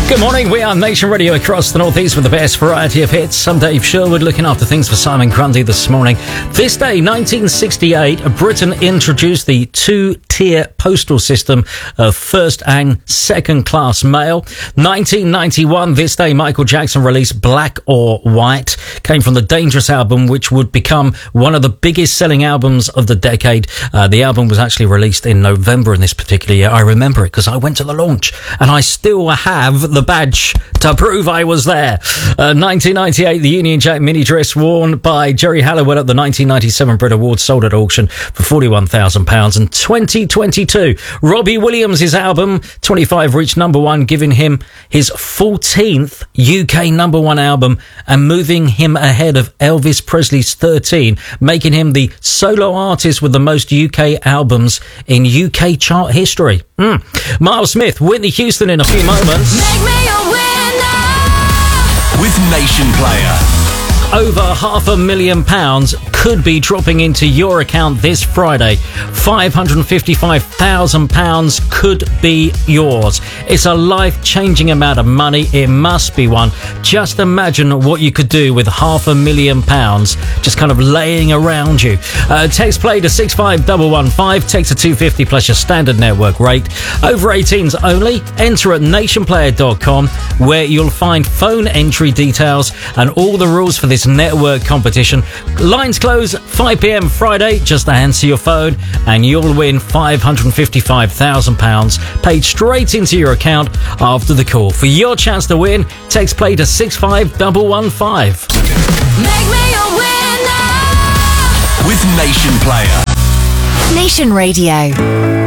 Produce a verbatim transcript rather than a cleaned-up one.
Good morning, we are Nation Radio across the northeast with the best variety of hits. I'm Dave Sherwood looking after things for Simon Grundy this morning. This day, nineteen sixty-eight, Britain introduced the two-tier postal system of first and second class mail. nineteen ninety-one, this day, Michael Jackson released Black or White. Came from the Dangerous album, which would become one of the biggest selling albums of the decade. Uh, the album was actually released in November in this particular year. I remember it because I went to the launch and I still have the badge to prove I was there. Uh, nineteen ninety-eight, the Union Jack mini dress worn by Jerry Halliwell at the nineteen ninety-seven Brit Awards sold at auction for forty-one thousand pounds. And twenty twenty-two, Robbie Williams' album twenty-five reached number one, giving him his fourteenth U K number one album and moving him ahead of Elvis Presley's thirteen, making him the solo artist with the most U K albums in U K chart history. Mm. Miles Smith, Whitney Houston in a few moments. Make me a winner with Nation Player. Over half a million pounds could be dropping into your account this Friday. five hundred fifty-five thousand pounds could be yours. It's a life-changing amount of money. It must be one. Just imagine what you could do with half a million pounds just kind of laying around you. Uh, text play to six five one one five. Text to two fifty plus your standard network rate. Over eighteens only. Enter at nation player dot com where you'll find phone entry details and all the rules for this network competition. Lines close five p.m. Friday. Just answer your phone and you'll win five hundred fifty-five thousand pounds paid straight into your account after the call. For your chance to win, text play to six five one one five. Make me a winner with Nation Player. Nation Radio.